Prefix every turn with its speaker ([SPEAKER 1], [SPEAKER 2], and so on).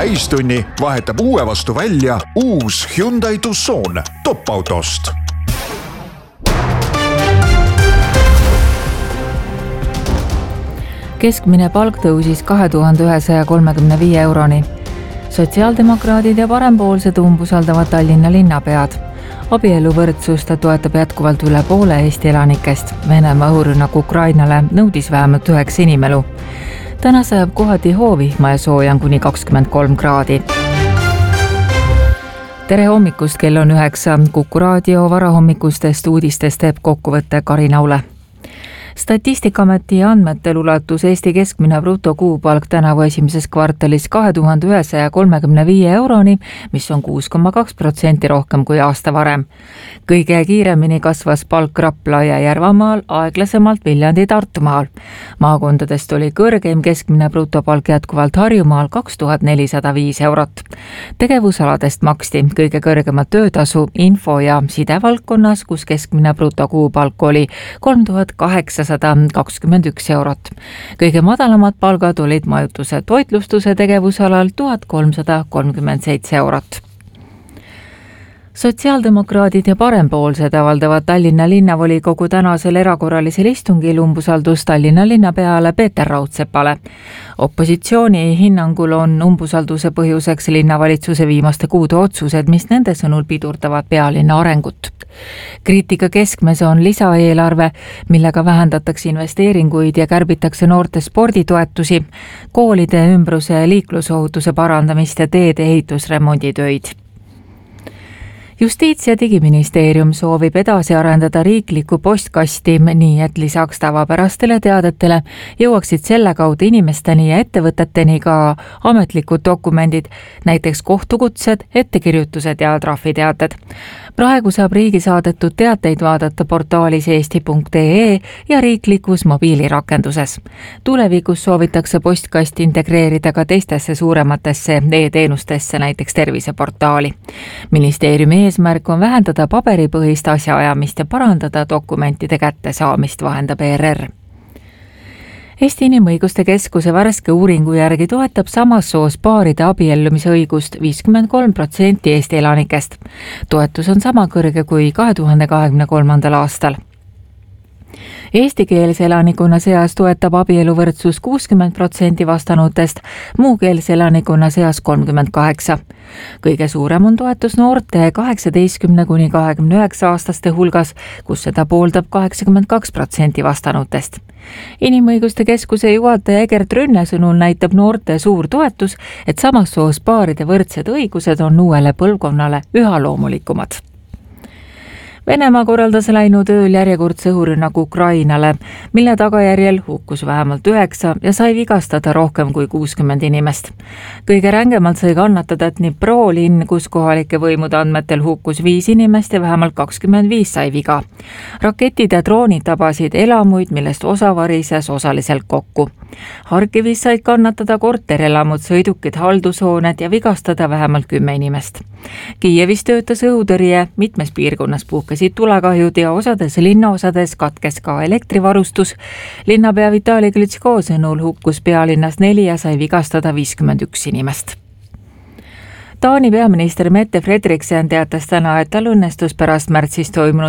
[SPEAKER 1] täistunni vahetab uue vastu välja uus Hyundai Tucson top-autost.
[SPEAKER 2] Keskmine palk tõusis 2135 euroni. Sotsiaaldemokraadid ja parempoolsed umbusaldavad Tallinna linnapead. Abieluvõrdsust toetab jätkuvalt üle poole Eesti elanikest. Venemaa õhurünnak Ukrainale nõudis vähemalt 9 inimelu. Täna sajab kohati hoovihma ja sooja on kuni 23 kraadi. Tere hommikust, kell on 9. Kuku raadio varahommikustest uudistest teeb kokkuvõtte Karin Aule. Statistikaameti andmetel ulatus Eesti keskmine brutokuupalk tänavu esimeses kvartalis 2135 euroni, mis on 6,2% rohkem kui aasta varem. Kõige kiiremini kasvas palk Rapla ja Järvamaal, aeglasemalt Viljandi Tartumaal. Maakondadest oli kõrgeim keskmine brutopalk jätkuvalt Harjumaal 2405 eurot. Tegevusaladest maksti kõige kõrgemat töötasu info- ja sidevaldkonnas, kus keskmine brutokuupalk oli 3821 eurot. Kõige madalamad palgad olid majutuse toitlustuse tegevusalal 1337 eurot. Sotsiaaldemokraadid ja parempoolsed avaldavad Tallinna linnavolikogu tänasel erakorralisel istungil umbusaldust Tallinna linnapeale Peeter Raudsepale. Opositsiooni hinnangul on umbusalduse põhjuseks linnavalitsuse viimaste kuude otsused, mis nende sõnul pidurdavad pealinna arengut. Kriitika keskmes on lisaeelarve, millega vähendatakse investeeringuid ja kärbitakse noorte sporditoetusi, koolide ümbruse liiklusohutuse parandamist ja teede ehitusremonditöid. Justiits- ja digiministeerium soovib edasi arendada riiklikku postkasti nii, et lisaks tavapärastele teadetele jõuaksid selle kaudu inimesteni ja ettevõteteni ka ametlikud dokumendid, näiteks kohtukutsed, ettekirjutused ja trahviteated. Praegu saab riigi saadetud teateid vaadata portaalis eesti.ee ja riiklikus mobiilirakenduses. Tulevikus soovitakse postkast integreerida ka teistesse suurematesse e-teenustesse, näiteks terviseportaali. Ministeeriumi eesmärk on vähendada paberipõhist asjaajamist ja parandada dokumentide kättesaamist, vahendab ERR. Eesti Inimõiguste Keskuse värske uuringu järgi toetab samas soos paaride abiellumise õigust 53% Eesti elanikest. Toetus on sama kõrge kui 2023. aastal. Eestikeelse elanikkonna seas toetab abieluvõrdsus 60% vastanutest, muukeelse elanikkonna seas 38%. Kõige suurem on toetus noorte 18–29 aastaste hulgas, kus seda pooldab 82% vastanutest. Inimõiguste Keskuse juhataja Egert Rünne sõnul näitab noorte suur toetus, et samas soos paaride võrdsed õigused on uuele põlvkonnale üha loomulikumad. Venemaa korraldas läinud ööl järjekordse õhurünnaku Ukrainale, mille tagajärjel hukkus vähemalt 9 ja sai vigastada rohkem kui 60 inimest. Kõige rängemalt sai kannatada Dnipro linn, kus kohalike võimude andmetel hukkus 5 inimest ja vähemalt 25 sai viga. Raketid ja droonid tabasid elamuid, millest osa varises osaliselt kokku. Harkivis said kannatada korterelamud, sõidukid, haldushooned ja vigastada vähemalt 10 inimest. Kiievis töötas õhutõrje, mitmes piirkonnas puhkesid tulekahjud ja osades linnaosades katkes ka elektrivarustus. Linnapea Vitali Klitschko sõnul hukkus pealinnas 4 ja sai vigastada 51 inimest. Taani peaminister Mette Frederiksen teatas täna, et tal õnnestus pärast märtsis toimunud